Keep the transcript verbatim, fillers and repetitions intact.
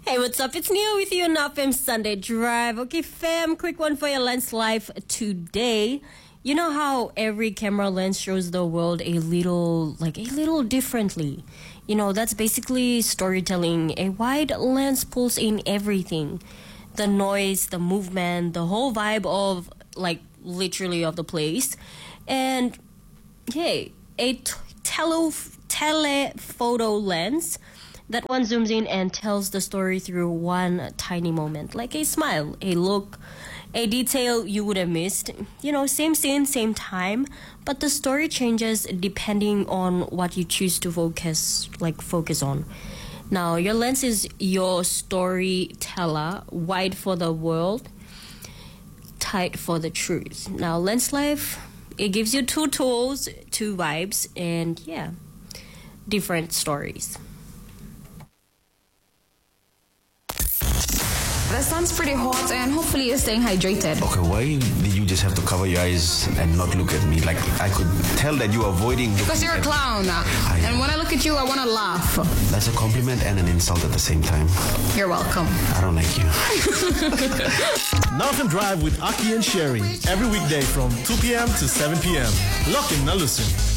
Hey, what's up? It's Neil with you on F M Sunday Drive. Okay, fam, quick one for your Lens Life today. You know how every camera lens shows the world a little, like a little differently? You know, that's basically storytelling. A wide lens pulls in everything. The noise, the movement, the whole vibe of, like, literally of the place. And, hey, a t- tele- telephoto lens, that one zooms in and tells the story through one tiny moment, like a smile, a look, a detail you would have missed. You know, same scene, same time, but the story changes depending on what you choose to focus, like focus on. Now, your lens is your storyteller, wide for the world, tight for the truth. Now, Lens Life, it gives you two tools, two vibes, and yeah, different stories. The sun's pretty hot and hopefully you're staying hydrated. Okay, why did you just have to cover your eyes and not look at me? Like, I could tell that you are avoiding... Because you're a clown. I, and when I look at you, I want to laugh. That's a compliment and an insult at the same time. You're welcome. I don't like you. Northern Drive with Aki and Sherry. Every weekday from two p.m. to seven p.m. Lock in, now listen.